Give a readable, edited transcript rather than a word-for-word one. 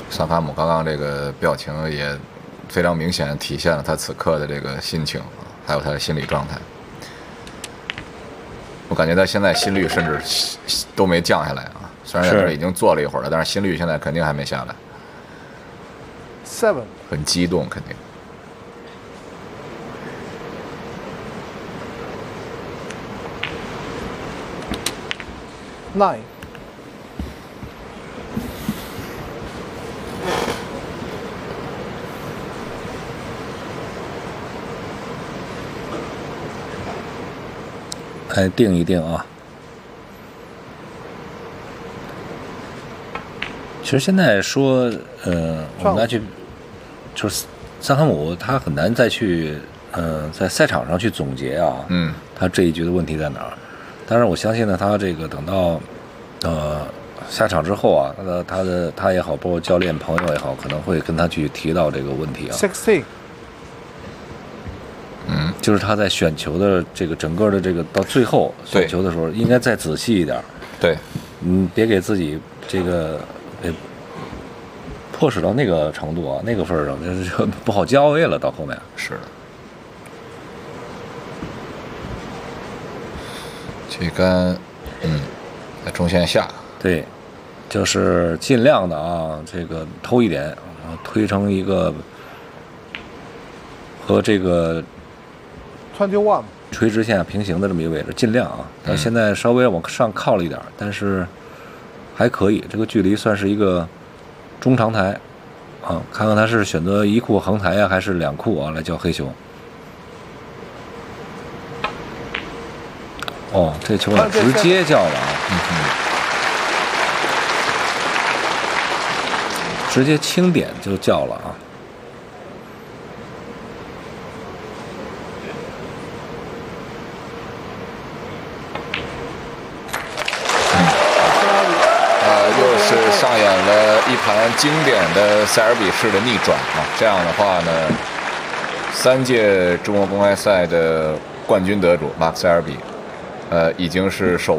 萨卡姆刚刚这个表情也非常明显体现了他此刻的这个心情，还有他的心理状态。我感觉他现在心率甚至都没降下来啊，虽然在这已经坐了一会儿了，但是心率现在肯定还没下来。 7， 很激动，肯定。 9。 来定一定啊。其实现在说，我们来去，就是萨卡姆他很难再去，在赛场上去总结啊，他这一局的问题在哪儿？当然，我相信呢，他这个等到，下场之后啊，他也好，包括教练朋友也好，可能会跟他去提到这个问题啊。 16。 就是他在选球的这个整个的这个到最后选球的时候，应该再仔细一点。 对， 别给自己这个迫使到那个程度啊，那个份儿上，就不好交位了。到后面是的，这杆，在中线下。 对，就是尽量的啊，这个偷一点，推成一个和这个 21 垂直线平行的这么一个位置，尽量啊。但现在稍微往上靠了一点，但是还可以，这个距离算是一个中长台啊。看看他是选择一库横台啊，还是两库啊来叫黑熊。哦，这球呢直接叫了啊，直接轻点就叫了啊。 又是上演了一盘经典的塞尔比式的逆转啊！这样的话呢，3届中国公开赛的冠军得主马克塞尔比，已经是首